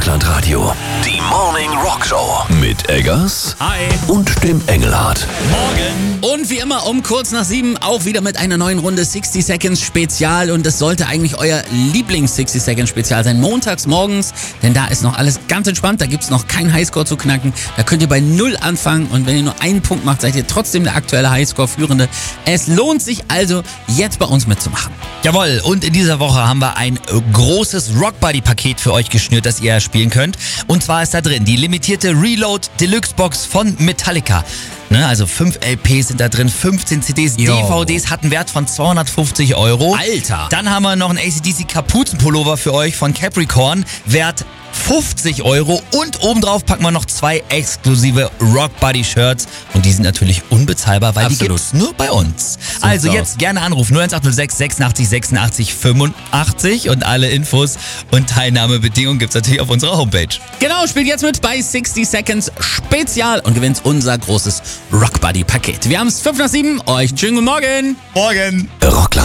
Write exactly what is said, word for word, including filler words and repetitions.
Rockland Radio. Die Morning Rock Show mit Eggers Hi. und dem Engelhardt. Morgen. Und wie immer um kurz nach sieben auch wieder mit einer neuen Runde sixty Seconds Spezial. Und das sollte eigentlich euer Lieblings-sixty Seconds Spezial sein. Montags morgens, denn da ist noch alles ganz entspannt. Da gibt's noch keinen Highscore zu knacken. Da könnt ihr bei Null anfangen. Und wenn ihr nur einen Punkt macht, seid ihr trotzdem der aktuelle Highscore-Führende. Es lohnt sich also, jetzt bei uns mitzumachen. Jawohl, und in dieser Woche haben wir ein großes Rockbody-Paket für euch geschnürt, das ihr spielen könnt. Und zwar ist da drin die limitierte Reload Deluxe Box von Metallica. Ne, also fünf L Ps sind da drin, fünfzehn C Ds, Yo. D V Ds, hat einen Wert von zweihundertfünfzig Euro. Alter! Dann haben wir noch einen A C D C Kapuzenpullover für euch von Capricorn, Wert fünfzig Euro. Und obendrauf packen wir noch zwei exklusive Rockbody-Shirts. Und die sind natürlich unbezahlbar, weil Absolut. die gibt's nur bei uns. So also sieht's jetzt gerne anrufen, null eins acht null sechs sechsundachtzig sechsundachtzig fünfundachtzig. Und alle Infos und Teilnahmebedingungen gibt's natürlich auf unserer Homepage. Genau, spielt jetzt mit bei sixty Seconds Spezial und gewinnt unser großes Rockbody-Paket. Wir haben es fünf nach sieben. Euch einen schönen guten Morgen. Morgen! Rockland